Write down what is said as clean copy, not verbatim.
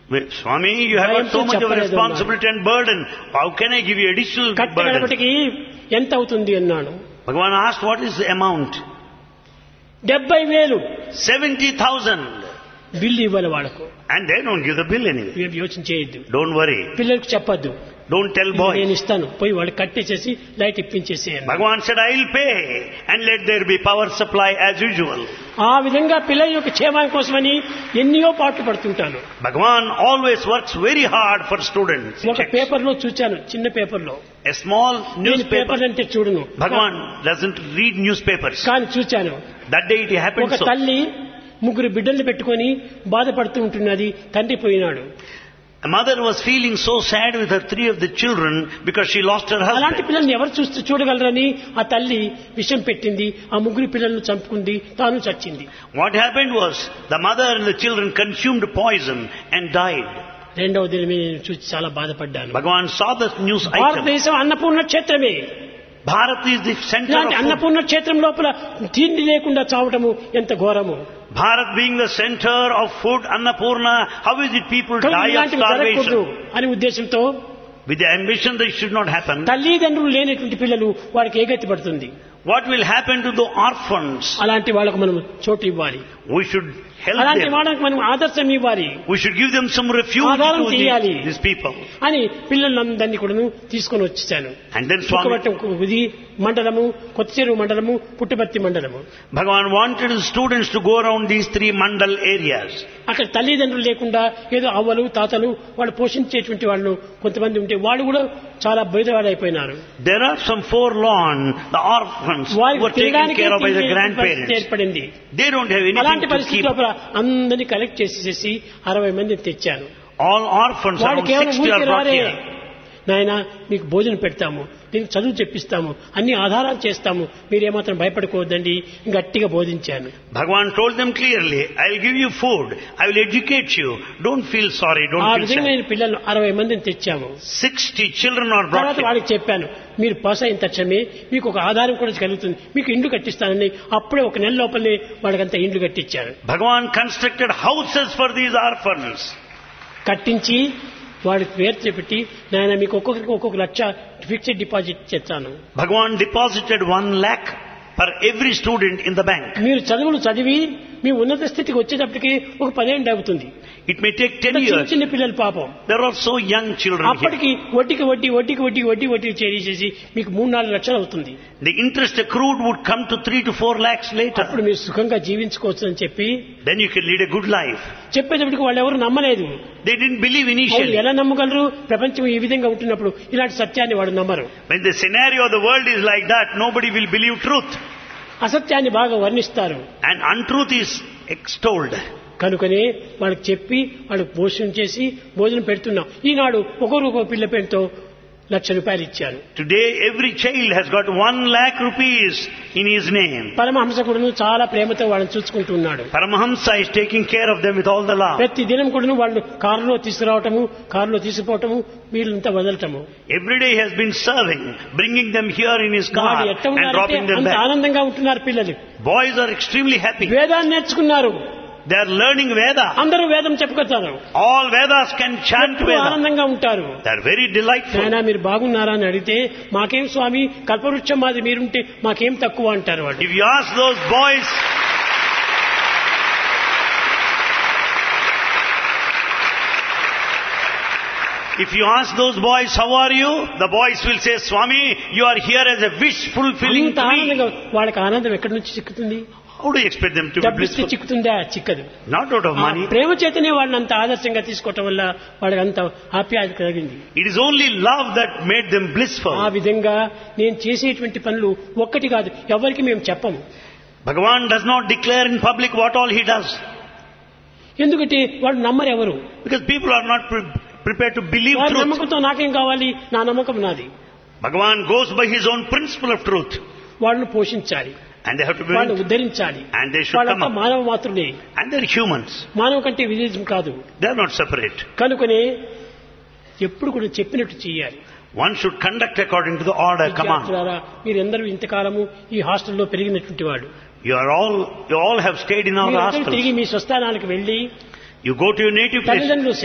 Swami, you have got so much of responsibility and burden. How can I give you additional burden? కట్టగడపటికి ఎంత అవుతుంది అన్నాడు. Bhagavan asked, what is the amount? 70,000 70,000. Bill ఇవ్వాలి వాళ్ళకు. And they don't give the bill anyway. మీరు యోచన చేయొద్దు. Don't worry. పిల్లలకు చెప్పొద్దు. Don't tell boys. నేను ఇస్తాను, పోయి వాళ్ళు కట్టేసేసి light ఇప్పించేసేయండి. Bhagavan said, I will pay and let there be power supply as usual. ఆ విధంగా పిల్లల యొక్క క్షేమం కోసమని ఎన్నో పాట్లు పడుతుంటాను. Bhagavan always works very hard for students. ఒక పేపర్లో చూచాను, చిన్న పేపర్లో. A small newspaper. పేపర్ అంటే చూడను. Bhagavan doesn't read newspapers. కానీ చూచాను. That day it happened ఒక so. తల్లి 3 బిడ్డల్ని పెట్టుకొని బాధపడుతూ ఉంటున్నది. తండ్రి పోయినాడు. A mother was feeling so sad with her 3 of the children because she lost her అలాంటి husband. పిల్లల్ని ఎవరు చూడగలరని ఆ తల్లి విషం పెట్టింది. ఆ 3 పిల్లలను చంపుకుంది, తాను చచ్చింది. What happened was the mother and the children consumed poison and died. రెండవ దినమే నేను చూసి చాలా బాధపడ్డాను. Bhagavan saw the news item. భారతదేశం Annapurna క్షేత్రమే. Bharat is the center ఇలాంటి of food. అన్నపూర్ణ క్షేత్రం లోపల తిండి లేకుండా చావటము ఎంత ఘోరము. Bharat being the center of food, Annapurna, how is it people die of ఇలాంటివి జరగకూడదు starvation? అనే ఉద్దేశంతో With the ambition that it should not happen. తల్లిదండ్రులు లేనటువంటి పిల్లలు వారికి ఏ గతి పడుతుంది? What will happen to the orphans? అలాంటి వాళ్ళకు మనం చోటు ఇవ్వాలి. We should help అలాంటి them. వాళ్ళకి మనం ఆదర్శం ఇవ్వాలి We should give them some refuge ఆధారం to చేయాలి these people. అని పిల్లలందరినీ కూడా తీసుకొని వచ్చేసాను. And then Swami, ఇది మండలము, కొత్త చెరువు మండలము, పుట్టపర్తి మండలము. Bhagavan wanted the students to go around these 3 mandal areas. అక్కడ తల్లిదండ్రులు లేకుండా ఏదో అవ్వలు తాతలు వాళ్ళు పోషించేటువంటి వాళ్ళు కొంతమంది ఉంటే వాళ్ళు కూడా చాలా బయటవాడైపోయినారు. There are some forlorn, the orphans who were taken care of by the grandparents. ఏర్పడింది. They don't have anything అలాంటి to పరిస్థితి keep. లోపల అందరినీ కలెక్ట్ చేసేసి 60 మందిని తెచ్చాను. All orphans, వాళ్ళు around కేవలం 60 are ఊరికి brought రారే. here. నాయన మీకు భోజనం పెడతాము, నీకు చదువు చెప్పిస్తాము, అన్ని ఆధారాలు చేస్తాము, మీరేమాత్రం భయపడుకోవద్దండి గట్టిగా బోధించాను. Bhagavan told them clearly, I will give you food, I will educate you, don't feel sorry, ఆ don't feel విధంగా sad. నేను పిల్లలు 60 మందిని తెచ్చాము. 60 children are brought తర్వాత here. వాళ్ళకి చెప్పాను, మీరు పాస్ అయిన తక్షణమే మీకు ఒక ఆధారం కూడా కలుగుతుంది, మీకు ఇండ్లు కట్టిస్తానని అప్పుడే 1 నెల లోపలనే వాళ్ళకంతా ఇండ్లు కట్టించారు. Bhagavan constructed houses for these orphans. కట్టించి వాడికి పేరు పెట్టి నాయన మీకు ఒక్కొక్కరికి 1 లక్ష ఫిక్స్డ్ డిపాజిట్ చేస్తాను. Bhagavan deposited 1 lakh per every student in the bank. మీరు చదువులు చదివి మీ ఉన్నత స్థితికి వచ్చేటప్పటికి ఒక 10 ఏళ్ళు అవుతుంది. It may take 10 చిన్న years. చిన్న పిల్లలు పాపం. There are so young children here. అప్పటికి వడ్డీకి చేసేసి మీకు 3-4 లక్షలు అవుతుంది. The interest accrued would come to 3 to 4 lakhs later. అప్పుడు మీరు సుఖంగా జీవించుకోవచ్చు అని చెప్పి Then you can lead a good life. చెప్పేటప్పటికి వాళ్ళు ఎవరు నమ్మలేదు. They didn't believe అవును, initially. ఎలా నమ్మగలరు? ప్రపంచం ఈ విధంగా ఉంటున్నప్పుడు ఇలాంటి సత్యాన్ని వాడు నమ్మరు. When the scenario of the world is like that, nobody will believe truth. అసత్యాన్ని బాగా వర్ణిస్తారు. And untruth is extolled. కనుకనే వాళ్ళకి చెప్పి వాళ్ళకి భోజనం చేసి భోజనం పెడుతున్నాం. ఈనాడు ఒక్కొక్క పిల్ల పేరుతో ₹1,00,000 ఇచ్చాను. Today every child has got 1 lakh rupees in his name. Paramahamsa కూడాను చాలా ప్రేమతో వాళ్ళని చూసుకుంటున్నాడు. Paramahamsa is taking care of them with all the love. ప్రతి దినం కూడాను వాళ్ళు కారులో తీసుకురావటము, కారులో తీసుకుపోవటము, వీళ్ళంతా వదలటము. Every day he has been serving, bringing them here in his car వాళ్ళు ఎట్లా and ఉన్నారంటే dropping them అంత back. ఆనందంగా ఉంటున్నారు పిల్లలు. Boys are extremely happy. వేదాన్ని నేర్చుకున్నారు. They are learning Veda. అందరూ వేదం చెప్పుకొస్తారు. All Vedas can chant ఎప్పుడూ Veda. ఆనందంగా ఉంటారు. They are very delightful. నాయనా మీరు బాగున్నారా అని అడిగితే మాకేం స్వామి కల్పవృక్షం మాది మీరుంటే మాకేం తక్కువ అంటారు వాళ్ళు. If you ask those boys, how are you? The boys will say, Swami, you are here as a wish fulfilling అంత ఆనందంగా tree. వాళ్ళకి ఆనందం ఎక్కడి నుంచి చిక్కుతుంది? How do you expect them to be డబ్బిస్తే blissful? చిక్కుతుందా? చిక్కదు. Not out of ఆ money. ప్రేమ చేతనే వాళ్ళని అంత ఆదర్శంగా తీసుకోవటం వల్ల వాళ్ళకి అంత ఆప్యాయత కలిగింది. It is only love that made them blissful. ఆ విధంగా నేను చేసేటువంటి పనులు ఒక్కటి కాదు, ఎవరికి మేము చెప్పము. Bhagavan does not declare in public what all he does. ఎందుకంటే వాళ్ళు నమ్మరు ఎవరు. Because people are not prepared to believe వారి truth. నమ్మకంతో నాకేం కావాలి, నా నమ్మకం నాది. Bhagavan goes by his own principle of truth. వాళ్ళను పోషించాలి, And they have to be, వాళ్ళని ఉద్ధరించాలి. and they should come వాళ్ళంతా up. మానవ మాత్రులే, And they're humans. మానవ కంటే విదేశం కాదు. They are not separate. కనుకనే ఎప్పుడు కూడా చెప్పినట్టు చేయాలి. One should conduct according to the order, command. విద్యార్థులారా, మీరందరూ ఇంతకాలము ఈ హాస్టల్లో పెరిగినటువంటి వాడు. You all have stayed in our మీరందరూ hostels. తిరిగి మీ స్వస్థానాలకు వెళ్లి You go to your native place. తల్లిదండ్రులు